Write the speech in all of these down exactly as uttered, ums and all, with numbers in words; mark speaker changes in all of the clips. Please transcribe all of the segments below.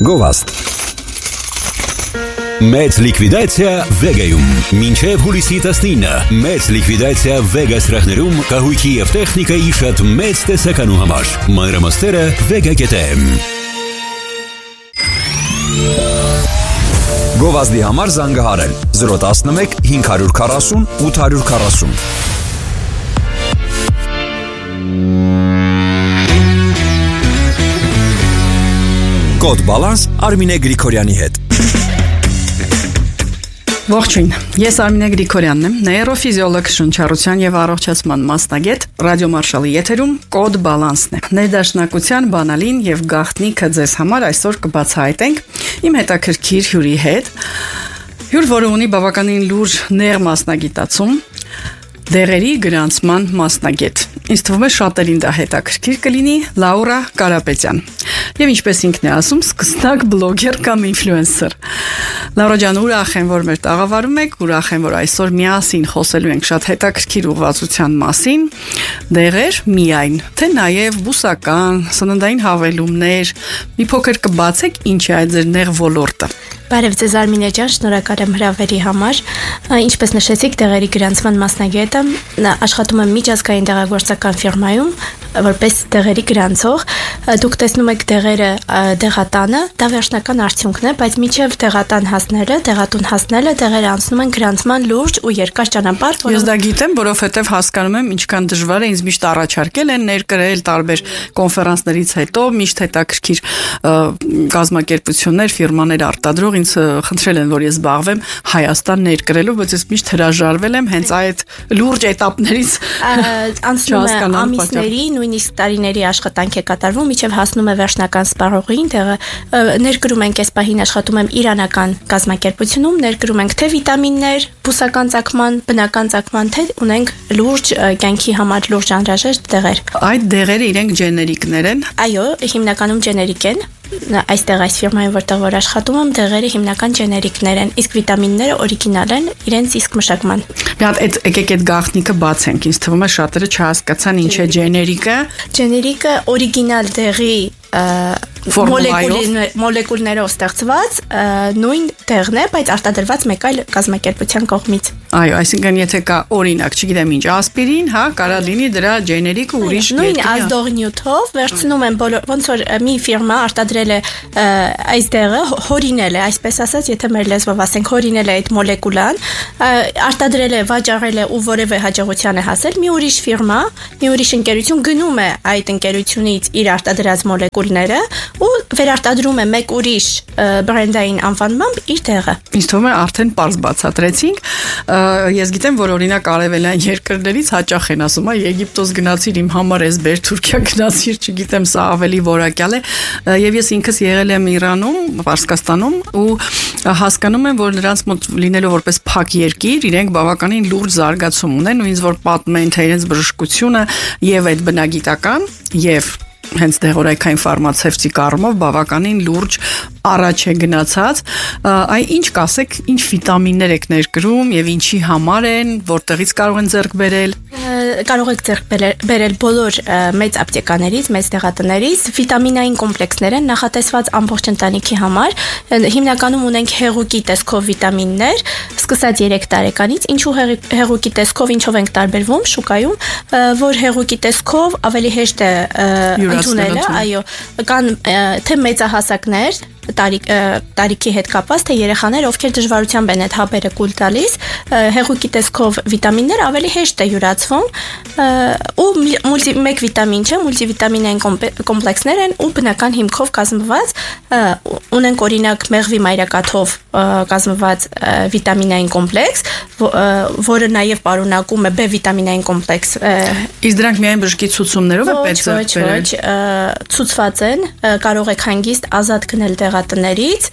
Speaker 1: Գովազդ։ Մեծ լիկվիդացիա Վեգայում։ Մինչև հուլիսի տասնինը մեծ լիկվիդացիա Վեգա սրահներում կահույքի և տեխնիկայի շատ մեծ տեսականու համար։ Մանրամասները Vega.am։ Գովազդի համար զանգահարել զրո տասնմեկ հինգ հարյուր քառասուն ութ հարյուր քառասուն։ Կոդ բալանս Արմինե Գրիգորյանի հետ։
Speaker 2: Ողջույն, ես Արմինե Գրիգորյանն եմ, նեյրոֆիզիոլոգ, շնչառության եւ առողջացման մասնագետ, ռադիո մարշալի եթերում Կոդ բալանսն է։ Ներդաշնակության բանալին եւ գաղտնիքը ձեզ համար այսօր կբացահայտենք իմ հետաքրքիր հյուրի հետ։ Հյուր, որը ունի բավականին լուրջ ներմասնագիտացում, դեղերի գրանցման մասնագետ։ Ինձ թվում է շատերին դա հետաքրքիր կլինի, Լաուրա Կարապետյան։ Եվ ինչպես ինքն է ասում, սկսնակ բլոգեր կամ ինֆլուենսեր։ Լաուրա ջան, ուրախ եմ, որ մեր տաղավարում եք, ուրախ եմ, որ այսօր միասին խոսելու ենք շատ հետաքրքիր ուղղվածության մասին, դեղեր միայն, թե նաև բուսական, սննդային հավելումներ, մի փոքր կբացեք ինչ է այդ ձեր նեղ ոլորտը։
Speaker 3: Բարև ձեզ Արմինե ջան, շնորհակալ եմ հրավերի համար։ Ինչպես նշեցիք, դեղերի գրանցման մասնագետը, աշխատում եմ միջազգային դեղագործական ֆիրմայում, որպես դեղերի գրանցող։ Դուք տեսնում եք դեղերը դեղատանը, դա վերջնական արդյունքն է, բայց մինչև դեղատան հասնելը, դեղատուն հասնելը դեղերը անցնում են գրանցման լուրջ ու երկար ճանապարհ։
Speaker 2: Ես դա գիտեմ, որովհետև հասկանում եմ ինչքան դժվար է, ինձ միշտ առաջարկել են ներկրել տարբեր կոնֆերանսներից հետո, միշտ հետաքրքիր կազմակերպություններ, ֆիրմաներ արտադրող ինձ խնդրել են, որ ես զբաղվեմ Հայաստան ներկրելով, բայց ես միշտ հրաժարվել եմ հենց այդ լուրջ էտապներից։
Speaker 3: Անցնում է ամիսների, նույնիսկ տարիների աշխատանք է կատարվում, մինչև հասնում է վերջնական սպառողին, դեղը ներկրում ենք այս պահին աշխատում եմ իրանական կազմակերպությունում, ներկրում ենք թե վիտամիններ, բուսական ծագման, բնական ծագման, թե ունենք լուրջ կյանքի համար լուրջ անհրաժեշտ դեղեր։
Speaker 2: Այդ դեղերը իրենք ջեներիկներ են։
Speaker 3: Այո, հիմնականում ջեներիկ են։ Այստեղ այս ֆիրմայում որտեղ որ աշխատում եմ, դեղերը հիմնական ջեներիկներ են, իսկ վիտամինները օրիգինալ են իրենց իսկ մշակման։
Speaker 2: Մի հատ այդ եկեք այդ գաղտնիքը բացենք, ինձ թվում է շատերը չհասկացան ինչ է ջեներիկը։
Speaker 3: Ջեներիկը օրիգինալ դեղի մոլեկուլներով ստեղծված նույն դեղն է, բայց արտադրված մեկ այլ կազմակերպության կողմից։
Speaker 2: Այո, այսինքն եթե կա օրինակ, չգիտեմ ինչ, ասպիրին, հա, կարա լինի դրա ջեներիկը ուրիշ երկրի։
Speaker 3: Նույն ազդող նյութով վերցնում են բոլոր, ոնց որ մի ֆիրմա արտադրել է այս դեղը, հորինել է, այսպես ասած, եթե մեր լեզվով ասենք, հորինել է այդ մոլեկուլան, արտադրել է, վաճառել է ու որևէ հաջողության է հասել, մի ուրիշ ֆիրմա, մի ուրիշ ընկերություն գնում է այդ ընկերությունից իր արտադրած մոլեկուլները ու վերարտադրում է մեկ ուրիշ բրենդային անվանմամբ իր դեղը։
Speaker 2: Ինձ թվում է արդեն պարզ բացատրեցինք։ Ես գիտեմ, որ օրինակ արևելյան երկրներից հաճախ են ասում, այ Եգիպտոս գնացիր իմ համար ես բեր, Թուրքիա գնացիր, չգիտեմ, սա ավելի որակյալ է։ Եվ ես ինքս եղել եմ Իրանում, Պարսկաստանում ու հասկանում եմ, որ նրանց մոտ լինելով որպես փակ երկիր, իրենք բավականին լուրջ զարգացում ունեն ու ինձ որ պատմեն թե իրենց բժշկությունը եւ այդ բնագիտական եւ հենց դեղորայքային ֆարմացևտիկ առումով բավականին լուրջ առաջ է գնացած։ Այ ինչ կասեք, ինչ վիտամիններ եք ներկրում եւ ինչի համար են, որտեղից կարող են ձեռք բերել։
Speaker 3: Կարող եք ձեռք բերել բոլոր մեծ ապտեկաներից, մեծ դեղատներից, վիտամինային կոմպլեքսներ են նախատեսված ամբողջ ընտանիքի համար։ Հիմնականում ունենք հեղուկի տեսքով վիտամիններ, սկսած երեք տարեկանից, ինչու հեղուկի տեսքով, ինչով ենք տարբերվում շուկայում, որ հեղուկի տեսքով ավելի հեշտ է ընդունելը, այո, կան թե մեծահասակներ, տարիք տարիքի հետ կապված, թե երեխաներ, ովքեր դժվարությամբ են այդ հապերը կուլ տալիս, հեղուկի տեսքով վիտամիններ ավելի հեշտ է յուրացվում ու մուլտի մեկ վիտամին չէ, մուլտիվիտամինային կոմպլեքսներ են ու բնական հիմքով կազմված, ունենք օրինակ մեղվի մայրակաթով կազմված վիտամինային կոմպլեքս, որը նաև պարունակում է B վիտամինային կոմպլեքս։
Speaker 2: Իսկ դրանք միայն բժշկի ցուցումներով է պետք
Speaker 3: է բերել։ Ցուցված են, կարող եք հանգիստ ազատ գնել դեղատներից,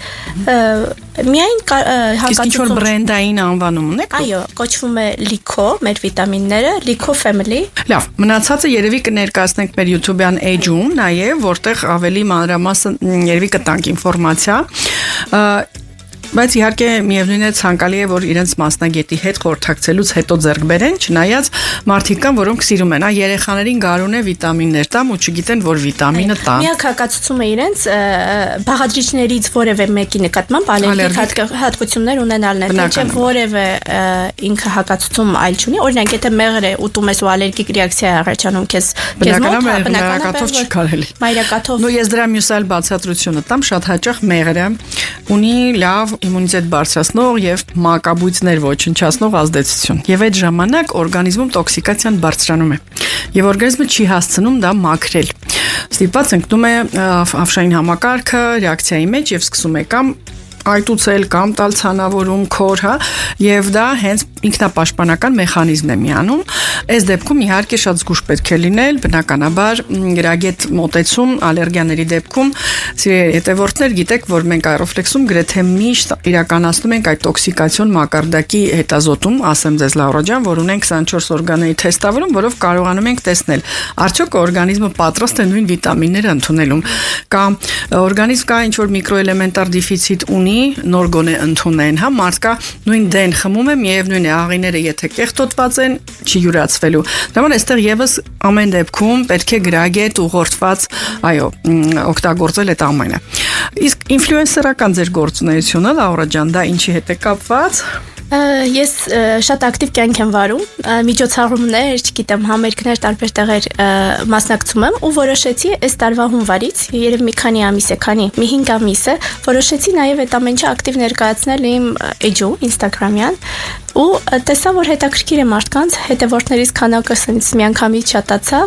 Speaker 3: միայն
Speaker 2: հակացում։ Իսկ ինչ-որ բրենդային անվանում ունեք։
Speaker 3: Այո, կոչվում է Lico, մեր վիտամինները, Lico Family։
Speaker 2: Լավ, մնացածը երևի կներկայացնենք մեր YouTube-յան էջում, նաև որտեղ ավելի մանրամասն երևի կտանք ինֆորմացիա։ Բայց իհարկե միևնույն է ցանկալի է որ իրենց մասնագետի հետ խորհրդակցելուց հետո ձեռք բերեն, չնայած մարդիկ կան, որոնք սիրում են, այ երեխաներին գարուն է վիտամիններ տամ ու չգիտեն, որ վիտամինը տա։
Speaker 3: Միակ հակացումը իրենց բաղադրիչներից որևէ մեկի նկատմամբ ալերգիկ հատկություններ ունենալն է, թե որևէ ինքը հակացում այլ չունի։ Օրինակ, եթե մեղր է ուտում ես ու ալերգիկ ռեակցիա է առաջանում քեզ քեզ մոտ,
Speaker 2: բնականաբար չի կարելի։
Speaker 3: Մայրակաթով։
Speaker 2: Նու ես դրա մյուս այլ բացատրությունը տամ, շատ հաճախ մեղրը ունի լավ իմունիտետ բարձրացնող եւ մակաբույծներ ոչնչացնող ազդեցություն։ Եվ այդ ժամանակ օրգանիզմում տոքսիկացիան բարձրանում է։ Եվ օրգանիզմը չի հասցնում դա մաքրել։ Ստիպված ընկնում է ավշային համակարգը ռեակցիայի մեջ եւ սկսում է կամ այտուցել կամ տալ ցանավորում քոր, հա, եւ դա հենց ինքնապաշտպանական մեխանիզմն է միանում։ Այս դեպքում իհարկե շատ զգուշ պետք է լինել, բնականաբար գրագետ մոտեցում ալերգիաների դեպքում սիրելի հետևորդներ, գիտեք, որ մենք Aeroflex-ում գրեթե միշտ իրականացնում ենք այդ տոքսիկացիոն մակարդակի հետազոտում, ասեմ ձեզ Լաուրա ջան, որ ունենք քսանչորս օրգանների թեստավորում, որով կարողանում ենք տեսնել, արդյոք օրգանիզմը պատրաստ է նույն վիտամինները ընդունելուն, կամ օրգանիզմ կա ինչ-որ միկրոէլեմենտար դեֆիցիտ ունի նոր գոնե ընդունեն, հա, մարդկա նույն դեն խմում է, միևնույն է աղիները եթե կեղտոտված են, չի յուրացվելու։ Դրան այստեղ եւս ամեն դեպքում պետք է գրագետ ուղղորդված, այո, օգտագործել այդ ամենը։ Իսկ ինֆլուենսերական ձեր գործունեությունը, Լաուրա ջան, դա ինչի հետ է կապված։
Speaker 3: Ես շատ ակտիվ կյանք եմ վարում, միջոցառումներ, չգիտեմ, համերգներ տարբեր տեղեր մասնակցում եմ ու որոշեցի այս տարվա հունվարից, երև մի քանի ամիս է, քանի, մի հինգ ամիս է, որոշեցի նաև այդ ամենը ակտիվ ներկայացնել իմ էջում, Instagram-յան ու տեսա, որ հետաքրքիր է մարդկանց, հետևորդներից քանակը ինձ միանգամից շատացավ։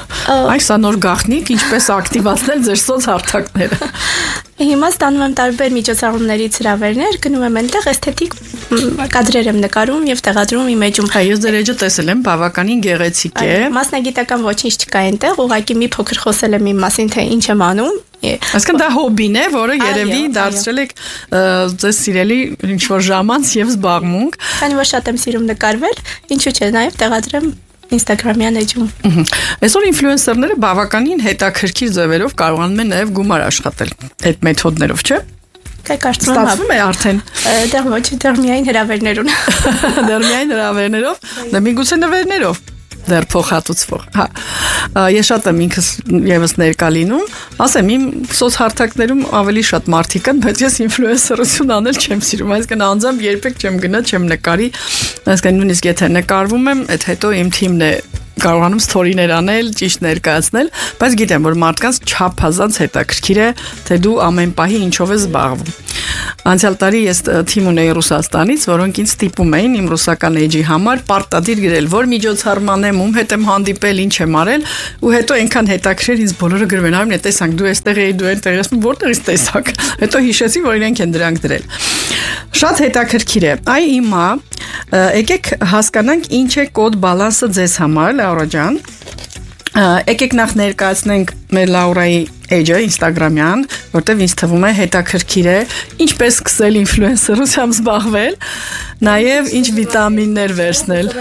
Speaker 2: Այս սա նոր գաղտնիք, ինչպես ակտիվացնել ձեր սոցհարթակները։
Speaker 3: Հիմա ստանում եմ տարբեր միջոցառումներից հրավերներ, գնում եմ այնտեղ էսթետիկ կադրեր եմ նկարում եւ տեղադրում իմ էջում։
Speaker 2: Հա, ես ձեր էջը տեսել եմ, բավականին գեղեցիկ է։
Speaker 3: Մասնագիտական ոչինչ չկա այնտեղ, ուղղակի մի փոքր խոսել եմ իմ մասին, թե ինչ եմ անում։
Speaker 2: Այսինքն դա հոբին է, որը երևի դարձրել եք ձեզ սիրելի ինչ-որ ժամանց եւ զբաղմունք։
Speaker 3: Քանի որ շատ եմ սիրում նկարվել, ինչու՞ չէ, նաեւ տեղադրեմ Instagram-յան էջում։
Speaker 2: Այսօր ինֆլուենսերները բավականին հետաքրքիր ձևերով կարողանում են նաեւ գումար աշխատել այդ մեթոդներով, չէ՞։
Speaker 3: Կա կարծում եմ
Speaker 2: ստացվում է արդեն։
Speaker 3: Դեռ ոչ, դեռ միայն հրավերներ ունեմ։
Speaker 2: Դեռ միայն հրավերներով, դա միգուցե նվերներով։ Դեռ փոխհատուցվող։ Հա։ Ես շատ եմ ինքս եւս ներկա լինում, ասեմ, իմ սոցհարթակներում ավելի շատ մարդիկ կան, բայց ես ինֆլուենսերություն անել չեմ սիրում, այսինքն անձամբ երբեք չեմ գնա, չեմ նկարի, այսինքն նույնիսկ եթե նկարվում եմ, այդ հետո իմ թիմն է կարողանում սթորիներ անել, ճիշտ ներկայացնել, բայց գիտեմ, որ մարդկանց չափազանց հետաքրքիր է, թե դու ամեն պահի ինչով ես զբաղվում։ Անցյալ տարի ես թիմ ունեի Ռուսաստանից, որոնք ինձ ստիպում էին իմ ռուսական էջի համար պարտադիր գրել, որ միջոցառման եմ, ում հետ եմ հանդիպել, ինչ եմ արել, ու հետո այնքան հետաքրքիր ինձ բոլորը գրում են, այ նե տեսանք, դու էստեղ էի, դու այնտեղ ես, որտեղից տեսակ։ Հետո հիշեցի, որ իրենք են դրանք դրել։ Շատ հետաքրքիր է։ Այ հիմա եկեք հասկանանք ինչ է կոդ բալանսը ձեզ համար, Լաուրա ջան։ Եկեք նախ ներկայացնենք մեր Լաուրայի էջը Instagram-յան, որտեղ ինձ թվում է հետաքրքիր է ինչպես սկսել ինֆլուենսերությամբ զբաղվել, նաև ինչ վիտամիններ վերցնել։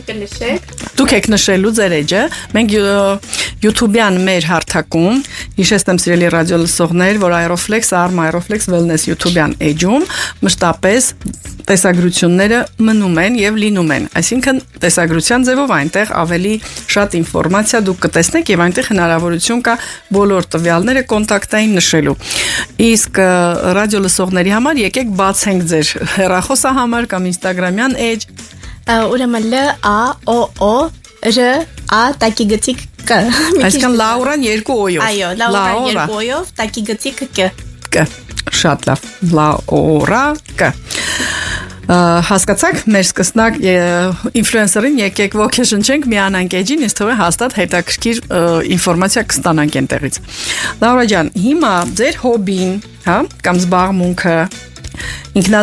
Speaker 2: Դուք եք նշելու ձեր էջը, մենք YouTube-յան մեր հարթակում, հիշեցնեմ սիրելի ռադիո լսողներ, որ Aeroflex, Arm Aeroflex Wellness YouTube-յան էջում մշտապես տեսագրությունները մնում են եւ լինում են, այսինքն տեսագրության ձևով այնտեղ ավելի շատ ինֆորմացիա դուք կտեսնեք եւ այնտեղ հնարավորություն կա բոլոր տվյալները կոնտակտային նշելու։ Իսկ ռադիո լսողների համար եկեք բացենք ձեր հեռախոսահամար կամ Instagram-յան էջ։
Speaker 3: Ուրեմն L A O O R A տակի գծիկ K։
Speaker 2: Այսինքն Լաուրան երկու օյով։
Speaker 3: Այո, Լաուրան երկու օյով, տակի գծիկ K։
Speaker 2: K։ Շատ լավ։ Լաուրա K։ Հասկացաք, մեր սկսնակ ինֆլուենսերին եկեք ոգեշնչենք միանանք էջին, ինձ թվում է հաստատ հետաքրքիր ինֆորմացիա կստանանք այնտեղից։ Լաուրա ջան, հիմա ձեր հոբին, հա, կամ զբաղմունքը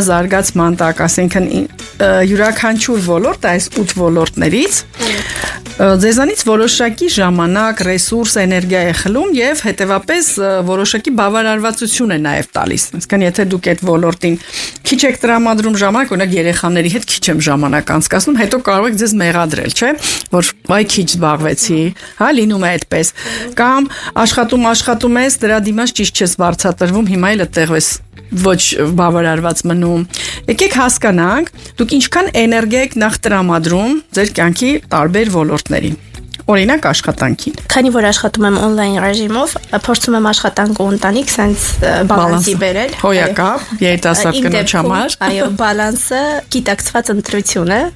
Speaker 2: ինքնազարգացման տակ, ասենք յուրաքանչյուր ոլորտ, այս ութ ոլորտներից ձեզանից որոշակի ժամանակ, ռեսուրս, էներգիա է խլում եւ հետեւապես որոշակի բավարարվածություն է նաեւ տալիս։ Այսինքն եթե դուք այդ ոլորտին քիչ եք տրամադրում ժամանակ, օրինակ երեխաների հետ քիչ եմ ժամանակ անցկացնում, հետո կարող եք ձեզ մեղադրել, չէ՞, որ վայ քիչ զբաղվեցի, հա, լինում է այդպես։ Կամ աշխատում աշխատում ես, դրա դիմաց ճիշտ չես վարձատրվում, հիմա էլ այդտեղ ես ոչ բավարարված մնում։ Եկեք հասկանանք, դուք ինչքան էներգիա եք նախ տրամադրում ձեր կյանքի տարբեր ոլորտներին։ Օրինակ աշխատանքին։
Speaker 3: Քանի որ աշխատում եմ on-line ռեժիմով, փորձում եմ աշխատանք ու ընտանիք sense բալանսի բերել։
Speaker 2: Հոյակապ, երիտասարդ կնոջ համար։
Speaker 3: Այո, բալանսը գիտակցված ընտրություն է։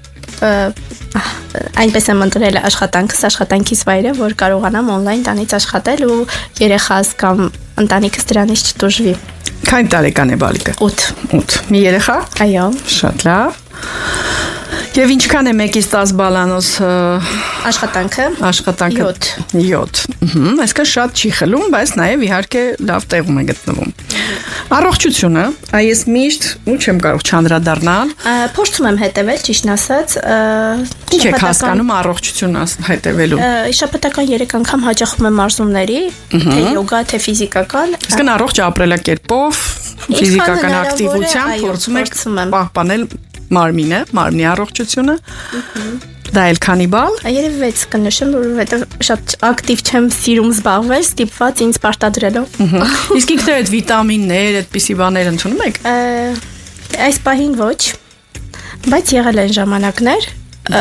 Speaker 3: Այնպես եմ ընտրել աշխատանքս, աշխատանքիս վայրը, որ կարողանամ on-line տանից աշխատել ու երեխաս կամ ընտանիքս դրանից չտուժվի։
Speaker 2: Քանի տարեկան է բալիկը։
Speaker 3: ութ։
Speaker 2: ութ։ Մի երեխա։
Speaker 3: Այո։
Speaker 2: Շատ լավ։ Եվ ինչքան է մեկից տաս բալանոց
Speaker 3: աշխատանքը։
Speaker 2: Աշխատանքը յոթ։ Ահա, այսքան շատ չի խլում, բայց նաև իհարկե լավ տեղում է գտնվում։ Առողջությունը, այս միշտ ու չեմ կարող չանդրադառնալ։
Speaker 3: Փորձում եմ հետևել, ճիշտն ասած։
Speaker 2: Ինչ եք հասկանում առողջությունը հետևելու։
Speaker 3: Շաբաթական երեք անգամ հաճախում եմ մարզումների, թե յոգա, թե ֆիզիկական։
Speaker 2: Իսկն առողջ ապրելակերպով, ֆիզիկական ակտիվությամբ փորձում եք պահպանել մարմինը, մարմնի առողջությունը։ Դա էլ քանի բալ։
Speaker 3: Երևի վեց կնշեմ, որովհետև շատ ակտիվ չեմ, սիրում զբաղվել, ստիպված ինձ պարտադրելով։
Speaker 2: Իսկ ինքն այդ վիտամիններ, այդպիսի բաներ ընդունում եք։
Speaker 3: Այս պահին ոչ, բայց եղել են ժամանակներ,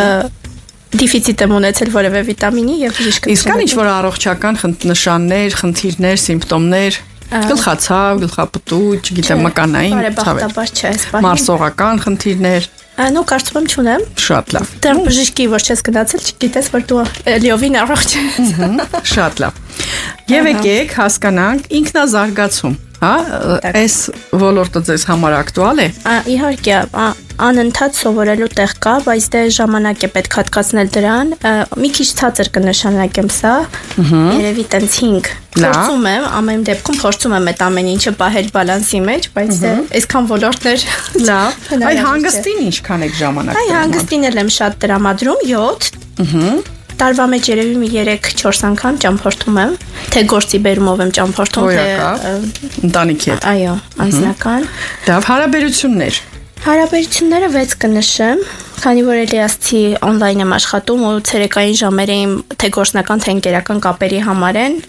Speaker 3: դիֆիցիտ եմ ունեցել որևէ վիտամինի եւ բժիշկ։
Speaker 2: Իսկ կան ինչ-որ առողջական նշաններ, խնդիրներ, սիմպտոմներ։ Գլխացավ, գլխապտույտ, չգիտեմ, մկանային,
Speaker 3: բարեբախտաբար չէ, այս պահին։
Speaker 2: Մարսողական խնդիրներ։
Speaker 3: Նո, կարծում եմ չունեմ։
Speaker 2: Շատ լավ։
Speaker 3: Դեռ բժշկի որ չես գնացել, չգիտես որ դու լիովին առողջ ես։
Speaker 2: Շատ լավ։ Եվ եկեք հասկանանք ինքնազարգացում, հա, այս ոլորտը ձեզ համար ակտուալ է։
Speaker 3: Իհարկե, անընդհատ սովորելու տեղ կա, բայց դե ժամանակ է պետք հատկացնել դրան։ Մի քիչ ցածր կնշանակեմ սա։ Երևի տենց հինգ։ Փորձում եմ, ամեն դեպքում փորձում եմ այդ ամեն ինչը պահել բալանսի մեջ, բայց դե այսքան ոլորտներ։
Speaker 2: Լավ։ Այ հանգստին ինչքան եք ժամանակ։
Speaker 3: Այ հանգստին եմ շատ տրամադրում, յոթ։ Ահա։ Տարվա մեջ երևի մի երեք-չորս անգամ ճամփորդում եմ, թե գործի բերումով եմ ճամփորդում,
Speaker 2: թե ընտանիքի հետ։
Speaker 3: Այո, անձնական։
Speaker 2: Լավ, հարաբերություններ։
Speaker 3: Հարաբերությունները վեց կնշեմ, քանի որ էլի ասացի on-line եմ աշխատում ու ցերեկային ժամերը իմ թե գործնական, թե ընկերական կապերի համար են։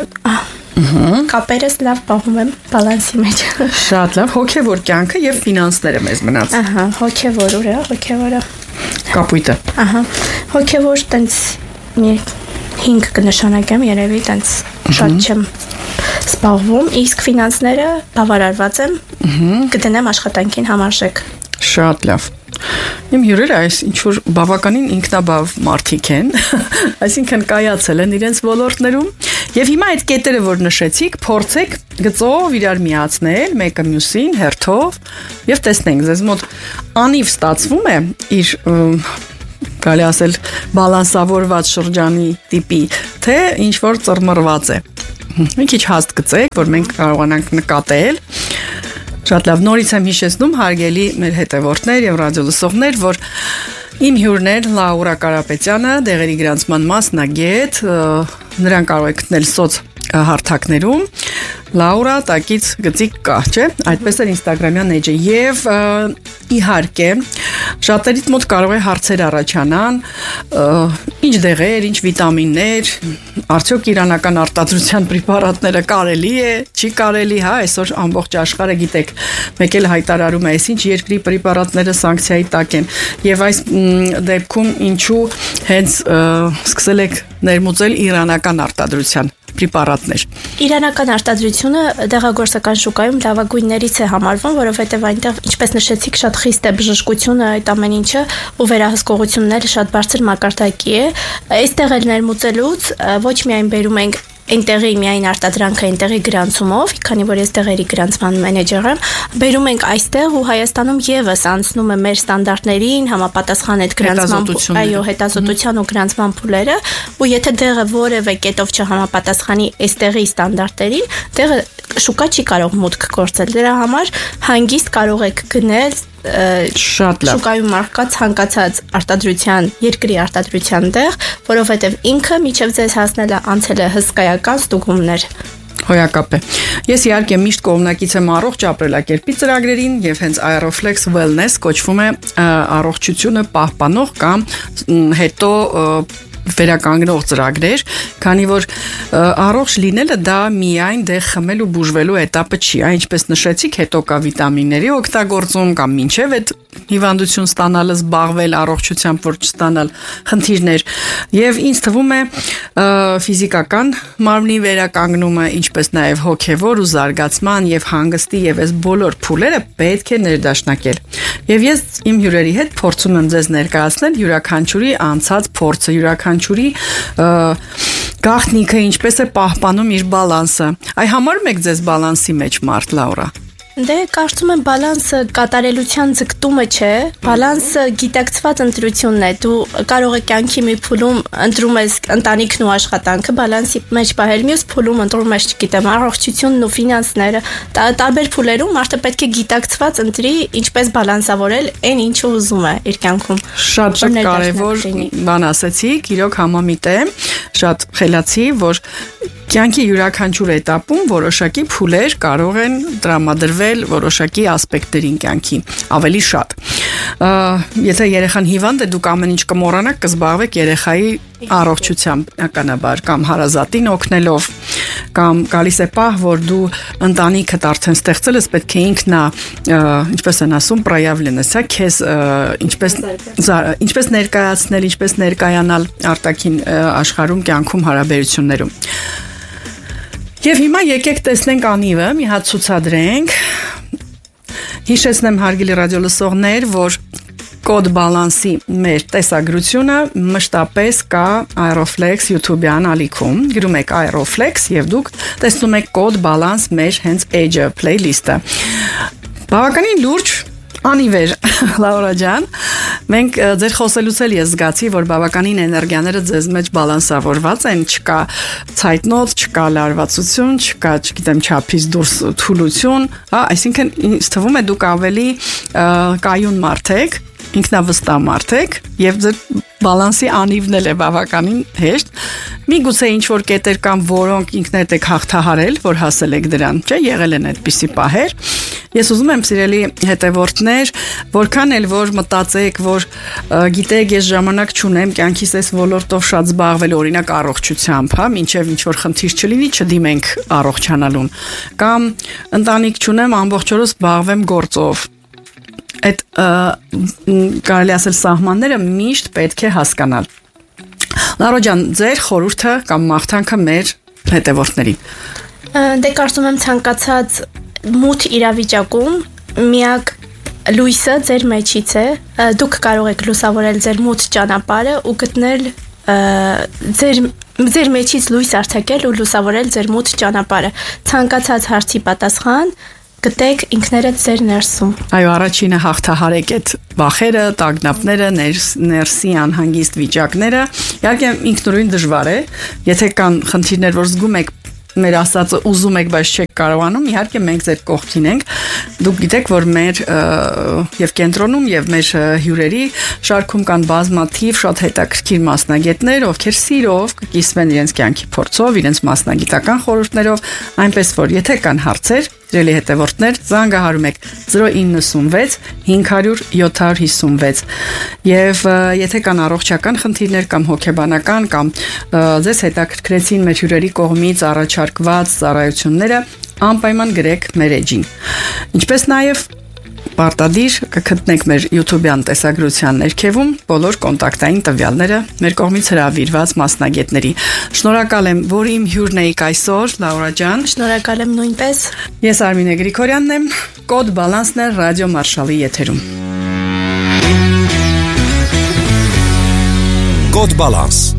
Speaker 3: Կապերս լավ պահում եմ բալանսի մեջ։
Speaker 2: Շատ լավ, հոգևոր կյանքը եւ ֆինանսները մեզ մնաց։
Speaker 3: Ահա, հոգևոր ուր է, հոգևորը։
Speaker 2: Կապույտը։
Speaker 3: Ահա, հոգևոր տենց մի հինգ կնշանակեմ, երևի տենց շատ չեմ սպառվում, իսկ ֆինանսները բավարարված եմ, կդնեմ աշխատանքին համարժեք։
Speaker 2: Շատ լավ։ Իմ հյուրերը այս ինչ-որ բավականին ինքնաբավ մարդիկ են, այսինքն կայացել են իրենց ոլորտներում, եւ հիմա այդ կետերը, որ նշեցիք, փորձեք գծով իրար միացնել, մեկը մյուսին, հերթով, եւ տեսնենք, ձեզ մոտ անիվ ստացվում է իր կարելի ասել բալանսավորված շրջանի տիպի, թե ինչ-որ ծռմռված է։ Մի քիչ հաստ գծեք, որ մենք կարողանանք նկատել։ Շատ լավ, նորից եմ հիշեցնում հարգելի մեր հետևորդներ եւ ռադիոլսողներ, որ իմ հյուրն է Լաուրա Կարապետյանը, դեղերի գրանցման մասնագետ, նրան կարող եք գտնել սոց հարթակներում Լաուրա տակից գծիկ կա, չէ՞, այդպես է Instagram-յան էջը եւ իհարկե շատերից մոտ կարող է հարցեր առաջանան, ինչ դեղեր, ինչ վիտամիններ, արդյոք իրանական արտադրության պրեպարատները կարելի է, չի կարելի, հա, այսօր ամբողջ աշխարհը գիտեք, մեկ էլ հայտարարում է, այսինչ երկրի պրեպարատները սանկցիայի տակ են եւ այս դեպքում ինչու հենց սկսել եք ներմուծել իրանական արտադրության պրեպարատներ։
Speaker 3: Իրանական արտադրությունը դեղագործական շուկայում լավագույններից է համարվում, որովհետև այնտեղ, ինչպես նշեցիք, շատ խիստ է բժշկությունը, այդ ամեն ինչը ու վերահսկողությունները շատ բարձր մակարդակի է։ Այստեղ էլ ներմուծելուց ոչ միայն բերում ենք այնտեղի միայն արտադրանքը այնտեղի գրանցումով, քանի որ ես տեղերի գրանցման մենեջեր եմ, բերում ենք այստեղ ու Հայաստանում եւս անցնում է մեր ստանդարտներին, համապատասխան այդ գրանցման, այո, հետազոտության ու գրանցման փուլերը, ու եթե դեղը որևէ կետով չհամապատասխանի այստեղի ստանդարտներին, դեղը շուկա չի կարող մուտք գործել։ Դրա համար հանգիստ կարող եք գնել
Speaker 2: շատ լավ
Speaker 3: շուկայում առկա ցանկացած արտադրության երկրի արտադրության տեղ, որովհետև ինքը միջև ձեզ հասնելը անցել է հսկայական ստուգումներ։
Speaker 2: Հոյակապ է։ Ես իհարկե միշտ կողմնակից եմ առողջ ապրելակերպի ծրագրերին եւ հենց Aeroflex Wellness կոչվում է առողջությունը պահպանող կամ հետո վերականգնող ծրագրեր, քանի որ առողջ լինելը դա միայն դեղ խմել ու բուժվելու этаպը չի, այն ինչպես նշեցիք, հետո կա վիտամինների օգտագործում կամ մինչև այդ հիվանդություն ստանալը, զբաղվել առողջությամբ, որ չստանալ խնդիրներ, եւ ինձ թվում է ֆիզիկական մարմնի վերականգնումը, ինչպես նաեւ հոգեվոր ու զարգացման եւ հանգստի եւ այս բոլոր փուլերը պետք է ներդաշնակել։ Եվ ես իմ հյուրերի հետ փորձում եմ ձեզ ներկայացնել յուրաքանչյուրի անցած փորձը, յուրաքանչյուրի գաղտնիքը ինչպես է պահպանում իր բալանսը։ Այ համարում եք ձեզ բալանսի մեջ մարդ, Լաուրա։
Speaker 3: Դե կարծում եմ բալանսը կատարելության ձգտումը չէ, բալանսը գիտակցված ընտրությունն է։ Դու կարող ես կյանքի մի փուլում ընտրում ես ընտանիքն ու աշխատանքը, բալանսի մեջ պահել, մյուս փուլում ընտրում ես, չգիտեմ, առողջությունն ու ֆինանսները։ Տարբեր փուլերում մարդը պետք է գիտակցված ընտրի, ինչպես բալանսավորել այն, ինչը ուզում է իր կյանքում։
Speaker 2: Շատ շատ կարևոր բան ասեցիք, իրոք համամիտ եմ, շատ խելացի, որ կյանքի յուրաքանչյուր этаպում որոշակի փուլեր կարող են տրամադրվել որոշակի ասպեկտերին կյանքի ավելի շատ։ Եթե երեխան հիվանդ է, դուք ամեն ինչ կմոռանաք, կզբաղվեք երեխայի առողջությամբ, ականաբար, կամ հարազատին օգնելով, կամ գալիս է պահ, որ դու ընտանիքդ արդեն ստեղծել ես, պետք է ինքնա, ինչպես են ասում, պրոյավլենես, հա, քեզ ինչպես ինչպես ներկայացնել, ինչպես ներկայանալ արտաքին աշխարհում, կյանքում, հարաբերություններում։ Եվ հիմա եկեք տեսնենք անիվը, մի հատ ցուցադրենք։ Հիշեցնեմ հարգելի ռադիոլսողներ, որ Կոդ բալանսի մեր տեսագրությունը մշտապես կա Aeroflex YouTube-յան ալիքում, գրում եք Aeroflex եւ դուք տեսնում եք Կոդ բալանս մեր հենց Edge playlist-ը։ Բավականին լուրջ անիվեր, Լաուրա ջան, մենք ձեր խոսելուց էլ ես զգացի, որ բավականին էներգիաները ձեզ մեջ բալանսավորված են, չկա ցայտնոց, չկա լարվածություն, չկա, չգիտեմ, չափից դուրս թուլություն, հա, այսինքն ինձ թվում է դուք ավելի կայուն մարդ եք, ինքնավստահ մարդ եք եւ ձեր բալանսի անիվն էլ է բավականին հեշտ։ Միգուցե ինչ որ կետեր կան, որոնք ինքներդ եք հաղթահարել, որ հասել եք դրան, չէ, եղել են այդպիսի պահեր։ Ես ուզում եմ սիրելի հետևորդներ, որքան էլ որ մտածեք, որ գիտեք, ես ժամանակ չունեմ կյանքիս այս ոլորտով շատ զբաղվել, օրինակ առողջությամբ, հա, մինչև ինչ որ խնդիր չլինի, չդիմենք առողջանալուն, կամ ընտանիք չունեմ, ամբողջ օրը զբաղվեմ գործով։ Այդ կարելի ասել սահմանները միշտ պետք է հասկանալ։ Լաուրա ջան, ձեր խորհուրդը կամ մաղթանքը մեր հետևորդներին։
Speaker 3: Դե կարծում եմ ցանկացած մութ իրավիճակում միակ լույսը ձեր մեջից է, դուք կարող եք լուսավորել ձեր մութ ճանապարհը ու գտնել ձեր ձեր մեջից լույս արձակել ու լուսավորել ձեր մութ ճանապարհը։ Ցանկացած հարցի պատասխան գտեք ինքներդ ձեր ներսում։
Speaker 2: Այո, առաջինը հաղթահարեք այդ վախերը, տագնապները, ներսի անհանգիստ վիճակները։ Իհարկե ինքնուրույն դժվար է, եթե կան խնդիրներ, որ զգում եք մեր ասածը ուզում եք, բայց չեք կարողանում, իհարկե մենք ձեր կողքին ենք։ Դուք գիտեք, որ մեր եւ կենտրոնում եւ մեր հյուրերի շարքում կան բազմաթիվ շատ հետաքրքիր մասնագետներ, ովքեր սիրով կկիսվեն իրենց կյանքի փորձով, իրենց մասնագիտական խորհուրդներով, այնպես որ եթե կան հարցեր, Սիրելի հետևորդներ, զանգահարում եք zero nine six five five zero seven five six եւ եթե կան առողջական խնդիրներ կամ հոգեբանական կամ ձեզ հետաքրքրեցին մեր հյուրերի կողմից առաջարկված ծառայությունները, անպայման գրեք մեր էջին։ Ինչպես նաեւ Պարտադիր կգտնեք մեր YouTube-յան տեսագրության ներքևում բոլոր կոնտակտային տվյալները մեր կողմից հրավիրված մասնագետների։ Շնորհակալ եմ, որ իմ հյուրն եք այսօր, Լաուրա ջան։
Speaker 3: Շնորհակալ եմ նույնպես։
Speaker 2: Ես Արմինե Գրիգորյանն եմ, Կոդ բալանսն է ռադիո Մարշալի եթերում։
Speaker 1: Կոդ բալանս